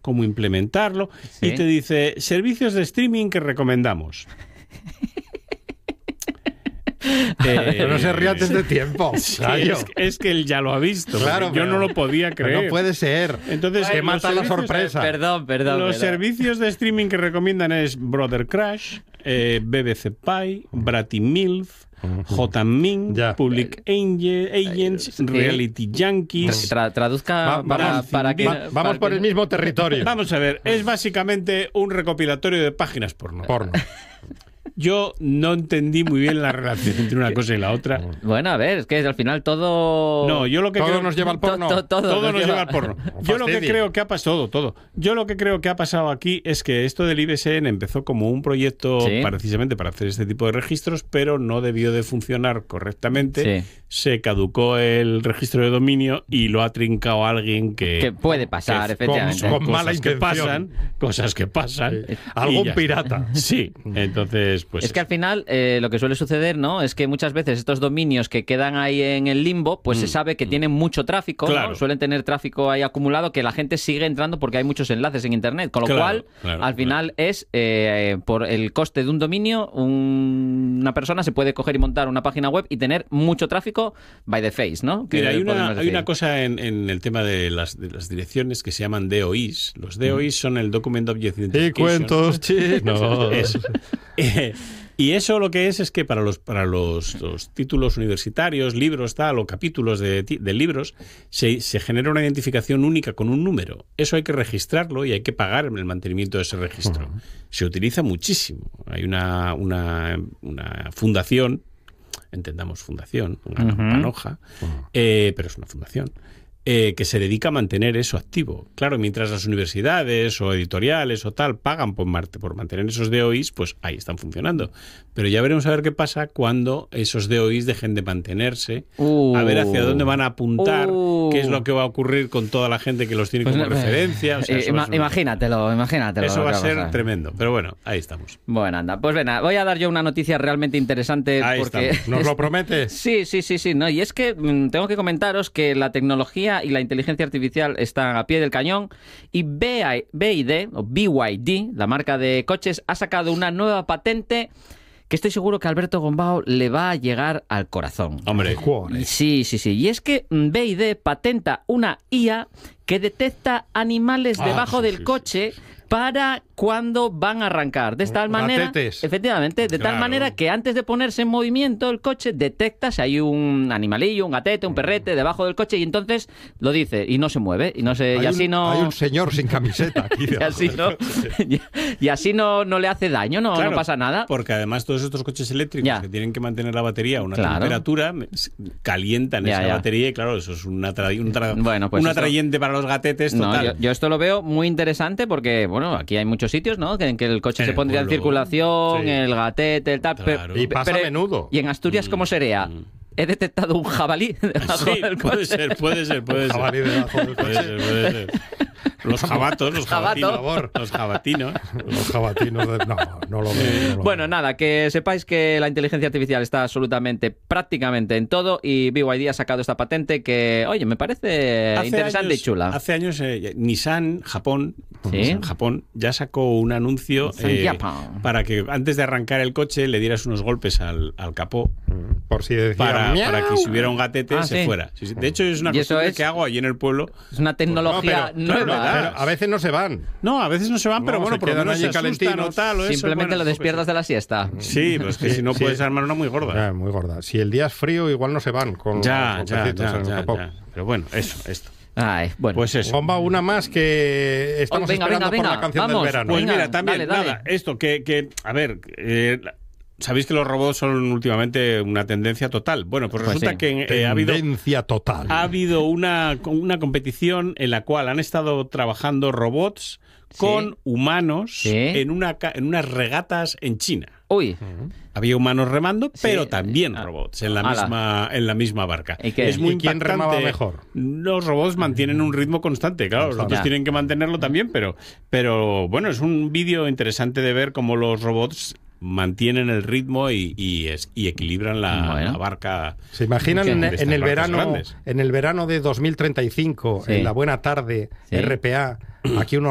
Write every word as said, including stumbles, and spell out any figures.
cómo implementarlo, sí. y te dice servicios de streaming que recomendamos. Eh, no se ríe antes de tiempo. Sí, es, es que él ya lo ha visto. Claro, yo no lo podía creer. No puede ser. Entonces, que mata la sorpresa. Perdón, perdón. Los perdón. servicios de streaming que recomiendan es Brother Crash, eh, B B C Pie, Bratty Milf, J M I N, Ya. Public Angel, Agents, Sí. Reality Junkies. Tra- traduzca Va- para, vamos, para que... va- vamos para por que- el mismo territorio. Vamos a ver, es básicamente un recopilatorio de páginas porno. Porno. Yo no entendí muy bien la relación entre una cosa y la otra. Bueno, a ver, es que al final todo... No, yo lo que Todo creo... nos lleva al porno. To- to- todo, Todo nos lleva al porno. Yo lo que Fastidio. creo que ha pasado, todo, todo. Yo lo que creo que ha pasado aquí es que esto del I B S N empezó como un proyecto Sí. precisamente para hacer este tipo de registros, pero no debió de funcionar correctamente. Sí. Se caducó el registro de dominio y lo ha trincado alguien que... Que puede pasar, que- efectivamente. son Con cosas mala que intención. pasan, cosas que pasan. Sí. y Algún ya pirata. está. Sí, entonces pues... Es que al final eh, lo que suele suceder, ¿no? Es que muchas veces estos dominios que quedan ahí en el limbo, pues se sabe que tienen mucho tráfico, ¿no? Claro. Suelen tener tráfico ahí acumulado que la gente sigue entrando porque hay muchos enlaces en internet. Con lo Claro, cual, claro, al final es eh, por el coste de un dominio, un- una persona se puede coger y montar una página web y tener mucho tráfico by the face, ¿no? Que Mira, hay una, podemos hay decir. una cosa en, en el tema de las, de las direcciones que se llaman D O Is. Los D O Is son el Document Object Y Identification. cuentos chinos. Eso. Eh, y eso lo que es es que para los para los, los títulos universitarios, libros, tal, o capítulos de, ti- de libros, se, se genera una identificación única con un número. Eso hay que registrarlo y hay que pagar el mantenimiento de ese registro. Se utiliza muchísimo. Hay una, una, una fundación, entendamos fundación, una Ujú. panoja, eh, pero es una fundación, eh, que se dedica a mantener eso activo. Claro, mientras las universidades o editoriales o tal pagan por, marte- por mantener esos D O Is, pues ahí están funcionando. Pero ya veremos a ver qué pasa cuando esos D O Is dejen de mantenerse, Uh. a ver hacia dónde van a apuntar, Uh. qué es lo que va a ocurrir con toda la gente que los tiene Pues como no, referencia. O sea, eh, eso va a ima- ser- imagínatelo, imagínatelo. eso lo va a que ser pasar. tremendo. Pero bueno, ahí estamos. Bueno, anda. Pues venga, voy a dar yo una noticia realmente interesante Ahí porque... estamos. ¿Nos lo prometes? Sí, sí, sí, sí. No, y es que mm, tengo que comentaros que la tecnología y la inteligencia artificial están a pie del cañón y B Y D, o B Y D, la marca de coches, ha sacado una nueva patente que estoy seguro que a Alberto Gombao le va a llegar al corazón. Hombre, Y sí, sí, sí. Y es que mm, B Y D patenta una I A que detecta animales Ah, debajo sí, del sí, coche para cuando van a arrancar. De tal manera, Gatetes. efectivamente, de tal Claro. manera que antes de ponerse en movimiento el coche detecta si hay un animalillo, un gatete, un perrete debajo del coche y entonces lo dice y no se mueve y no se Hay y así un, no hay un señor sin camiseta aquí y debajo así del no coche. y, y así no, no le hace daño, no, Claro, no pasa nada. Porque además todos estos coches eléctricos Ya. que tienen que mantener la batería a una Claro. temperatura calientan Ya, esa ya. batería y claro, eso es un, atra- un, tra- Bueno, pues un esto- atrayente para los gatetes No, total. yo, yo esto lo veo muy interesante porque, bueno, aquí hay muchos sitios, ¿no? Que, en que el coche En se el pondría en pueblo. circulación, Sí. el gatete, el tal. Claro. Y pasa a menudo. ¿Y en Asturias cómo sería? He detectado un jabalí debajo Sí, del puede coche. ser, puede ser, puede ser. Jabalí debajo del Puede coche. ser, puede ser. Los jabatos, los Jabato. jabatinos. Los jabatinos. Los jabatinos de... No, no lo veo. no lo Bueno, veo. nada, que sepáis que la inteligencia artificial está absolutamente, prácticamente en todo y B Y D ha sacado esta patente que, oye, me parece Hace interesante años- y chula. Hace años eh, Nissan Japón, Sí. Nissan Japón ya sacó un anuncio Nissan eh, Japan. para que antes de arrancar el coche le dieras unos golpes al, al capó Por si decía... para, "Miau". para que si hubiera un gatete Ah, se sí. fuera. Sí, sí. De hecho es una Y eso costumbre es- que hago allí en el pueblo. Es una tecnología No, pero- nueva. claro, ¿eh? Pero a veces no se van. No, a veces no se van, pero No, bueno, se por lo quedan menos allí se asustan o calentinos. tal o eso, Simplemente bueno, lo despiertas de la siesta. Sí, pero es que Sí, si no sí. puedes armar una muy gorda. Ah, muy gorda. Si el día es frío, igual no se van con Ya, los ya, golpecitos ya, en el ya, capó. ya. Pero bueno, eso, esto. Ay, bueno. Pues eso. Bomba, una más que estamos Oh, venga, esperando venga, por venga, la canción vamos, del verano. Pues Venga, mira, también, dale, dale. nada, esto, que, que a ver, eh, sabéis que los robots son últimamente una tendencia total. Bueno, pues, Pues resulta sí. que eh, ha habido, Tendencia total. ha habido una, una competición en la cual han estado trabajando robots con humanos Sí. en, una, ca- en unas regatas en China. Uy, Había humanos remando, Sí. pero también Ah. robots en la Ala. misma en la misma barca. ¿Y qué? Es muy ¿Y quién impactante. remaba mejor? Los robots mantienen un ritmo constante, claro, los Constante. otros Ya. tienen que mantenerlo también, pero pero bueno, es un vídeo interesante de ver cómo los robots mantienen el ritmo y, y, es- y equilibran la, Bueno. la barca. ¿Se imaginan Sí. en, de en estas el barcas verano grandes? en el verano de dos mil treinta y cinco, Sí. en la buena tarde, Sí. R P A, aquí unos